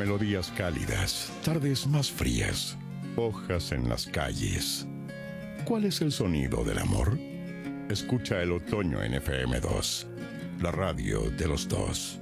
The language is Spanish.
Melodías cálidas, tardes más frías, hojas en las calles. ¿Cuál es el sonido del amor? Escucha el otoño en FM2, la radio de los dos.